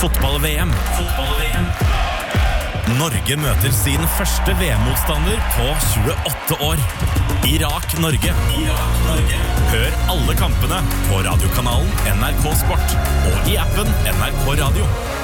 Fotball-VM. Norge møter sin første VM-motstander på 28 år. Irak-Norge. Hør alle kampene på radiokanalen NRK Sport og i appen NRK Radio.